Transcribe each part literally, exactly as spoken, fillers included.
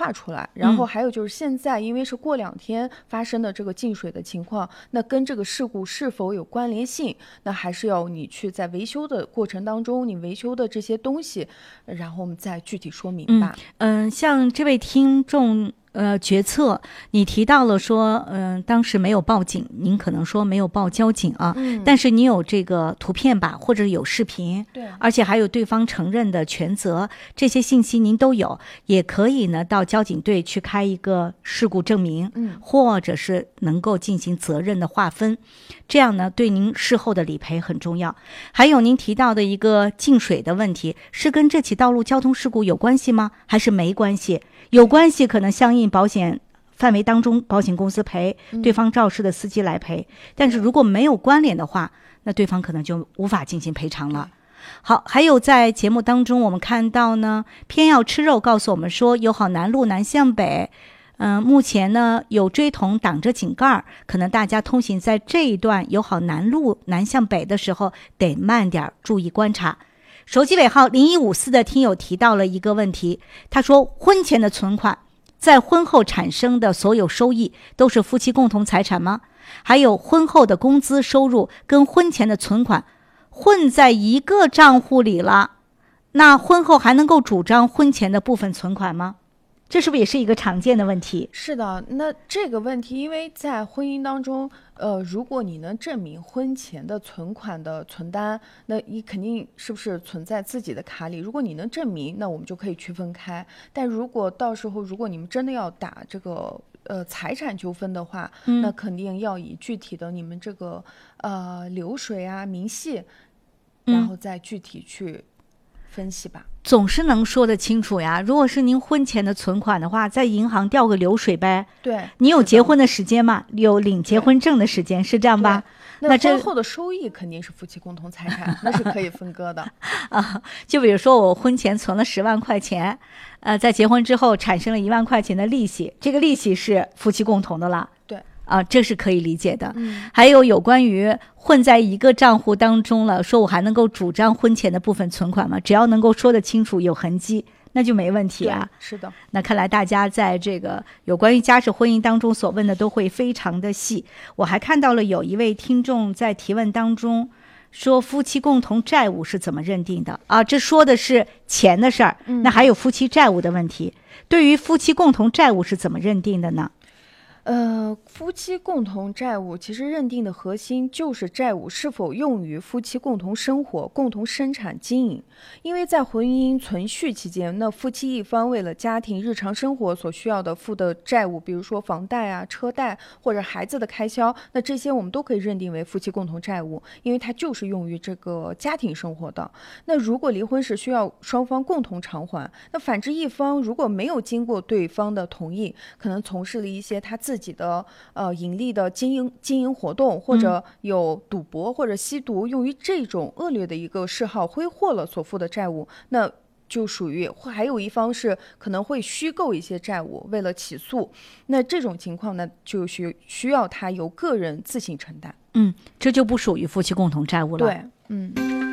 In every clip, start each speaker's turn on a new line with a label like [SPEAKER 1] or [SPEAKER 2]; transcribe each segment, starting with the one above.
[SPEAKER 1] 化出来。然后还有就是现在因为是过两天发生的这个进水的情况，那跟这个事故是否有关联性，那还是要你去在维修的过程当中，你维修的这些东西，然后我们再具体说明吧。
[SPEAKER 2] 嗯，嗯像这位听众呃，决策你提到了说，嗯、呃，当时没有报警，您可能说没有报交警啊，嗯、但是你有这个图片吧，或者有视频，
[SPEAKER 1] 对，
[SPEAKER 2] 而且还有对方承认的全责，这些信息您都有，也可以呢到交警队去开一个事故证明，
[SPEAKER 1] 嗯，
[SPEAKER 2] 或者是能够进行责任的划分，这样呢对您事后的理赔很重要。还有您提到的一个进水的问题，是跟这起道路交通事故有关系吗？还是没关系？有关系，可能相应保险范围当中，保险公司赔，对方肇事的司机来赔。嗯、但是如果没有关联的话，那对方可能就无法进行赔偿了。好，还有在节目当中，我们看到呢，偏要吃肉告诉我们说，友好南路南向北，嗯、呃，目前呢有锥桶挡着井盖，可能大家通行在这一段友好南路南向北的时候得慢点，注意观察。手机尾号零一五四的听友提到了一个问题，他说婚前的存款在婚后产生的所有收益都是夫妻共同财产吗？还有婚后的工资收入跟婚前的存款混在一个账户里了，那婚后还能够主张婚前的部分存款吗？这是不是也是一个常见的问题？
[SPEAKER 1] 是的，那这个问题因为在婚姻当中，呃，如果你能证明婚前的存款的存单，那你肯定是不是存在自己的卡里，如果你能证明，那我们就可以区分开。但如果到时候如果你们真的要打这个呃财产纠纷的话、嗯、那肯定要以具体的你们这个呃流水啊明细，然后再具体去分析吧。
[SPEAKER 2] 总是能说得清楚呀。如果是您婚前的存款的话，在银行调个流水呗。
[SPEAKER 1] 对，
[SPEAKER 2] 你有结婚的时间吗？有领结婚证的时间，是这样吧？
[SPEAKER 1] 那婚后的收益肯定是夫妻共同财产，那是可以分割的
[SPEAKER 2] 啊。就比如说我婚前存了十万块钱，呃，在结婚之后产生了一万块钱的利息，这个利息是夫妻共同的了。
[SPEAKER 1] 对。
[SPEAKER 2] 啊，这是可以理解的。
[SPEAKER 1] 嗯，
[SPEAKER 2] 还有有关于混在一个账户当中了，说我还能够主张婚前的部分存款吗？只要能够说得清楚，有痕迹，那就没问题啊。
[SPEAKER 1] 是的。
[SPEAKER 2] 那看来大家在这个有关于家事婚姻当中所问的都会非常的细。我还看到了有一位听众在提问当中说，夫妻共同债务是怎么认定的啊？这说的是钱的事儿，那还有夫妻债务的问题。嗯、对于夫妻共同债务是怎么认定的呢？
[SPEAKER 1] 呃，夫妻共同债务其实认定的核心就是债务是否用于夫妻共同生活、共同生产经营。因为在婚姻存续期间，那夫妻一方为了家庭日常生活所需要的负的债务，比如说房贷啊、车贷或者孩子的开销，那这些我们都可以认定为夫妻共同债务，因为它就是用于这个家庭生活的。那如果离婚时需要双方共同偿还，那反之一方如果没有经过对方的同意，可能从事了一些他自己的呃盈利的经营经营活动，或者有赌博或者吸毒，用于这种恶劣的一个嗜好挥霍了所负的债务，那就属于还有一方是可能会虚构一些债务为了起诉，那这种情况呢就需需要他由个人自行承担。
[SPEAKER 2] 嗯，这就不属于夫妻共同债务了。
[SPEAKER 1] 对，嗯。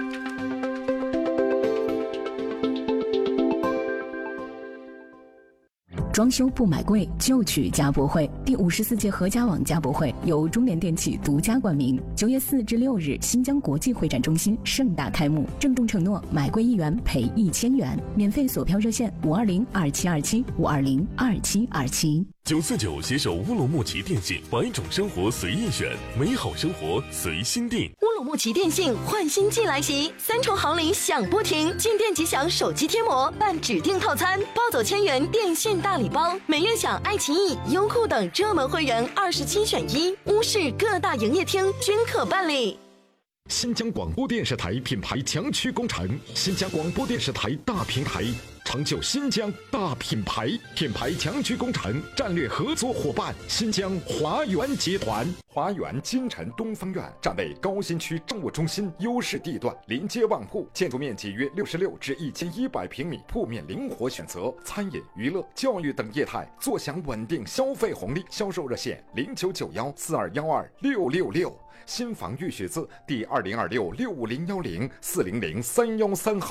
[SPEAKER 3] 装修不买贵，就去家博会。第五十四届合家网家博会由中联电器独家冠名，九月四至六日，新疆国际会展中心盛大开幕。郑重承诺，买贵一元赔一千元。免费锁票热线：五二零二七二七五二零二七二七。
[SPEAKER 4] 九四九携手乌鲁木齐电信，百种生活随意选，美好生活随心定。
[SPEAKER 5] 乌鲁木齐电信换新季来袭，三重好礼享不停，进店即享手机贴膜，办指定套餐，抱走千元电信大礼包，每月享爱奇艺、优酷等热门会员二十七选一，乌市各大营业厅均可办理。
[SPEAKER 6] 新疆广播电视台品牌强区工程，新疆广播电视台大平台，成就新疆大品牌。品牌强区工程战略合作伙伴：新疆华源集团。华源金城东方院站位高新区政务中心优势地段，临街万户，建筑面积约六十六至一千一百平米，铺面灵活选择，餐饮、娱乐、教育等业态，坐享稳定消费红利。销售热线：零九九幺四二幺二六六六。新房预许字第二零二六六五零幺零四零零三幺三号。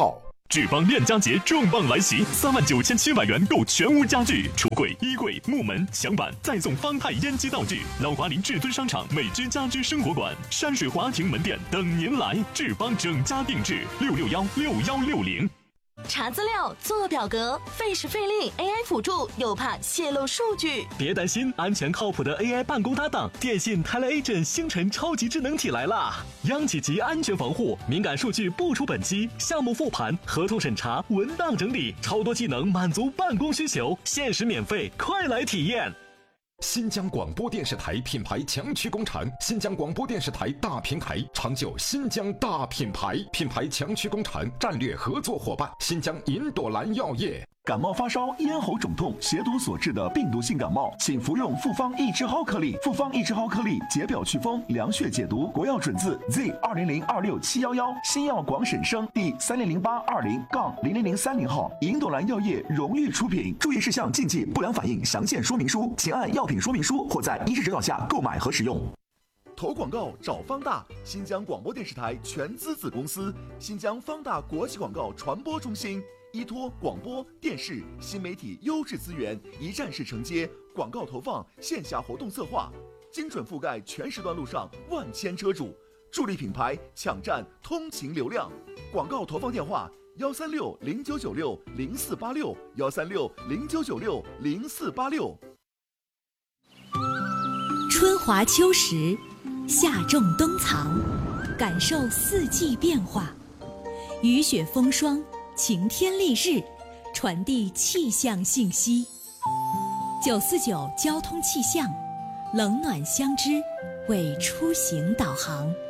[SPEAKER 4] 志邦恋家节重磅来袭，三万九千七百元购全屋家具、橱柜、衣柜、木门、墙板，再送方太烟机道具。老华林至尊商场美居家居生活馆、山水华庭门店等您来。志邦整家定制，六六幺六幺六零。
[SPEAKER 5] 查资料、做表格，费时费力 ，A I 辅助又怕泄露数据。
[SPEAKER 7] 别担心，安全靠谱的 A I 办公搭档，电信 TeleAgent 星辰超级智能体来啦！央企级安全防护，敏感数据不出本机，项目复盘、合同审查、文档整理，超多技能满足办公需求，限时免费，快来体验！
[SPEAKER 6] 新疆广播电视台品牌强驱工程，新疆广播电视台大平台，长久新疆大品牌，品牌强驱工程战略合作伙伴，新疆银朵兰药业。
[SPEAKER 8] 感冒发烧、咽喉肿痛、血毒所致的病毒性感冒，请服用复方益智蒿颗粒。复方益智蒿颗粒解表祛风、凉血解毒，国药准字 Z 二零零二六七幺幺，新药广审生第三零零八二零杠零零零三零号，银朵兰药业荣誉出品。注意事项、禁忌、不良反应详见说明书，请按药品说明书或在医师指导下购买和使用。投广告找方大，新疆广播电视台全资子公司，新疆方大国际广告传播中心。依托广播电视新媒体优质资源，一站式承接广告投放、线下活动策划，精准覆盖全时段路上万千车主，助力品牌抢占通勤流量。广告投放电话：幺三六零九九六零四八六，幺三六零九九六零四八六。
[SPEAKER 9] 春华秋实，夏种冬藏，感受四季变化，雨雪风霜。晴天丽日，传递气象信息。九四九交通气象，冷暖相知，为出行导航。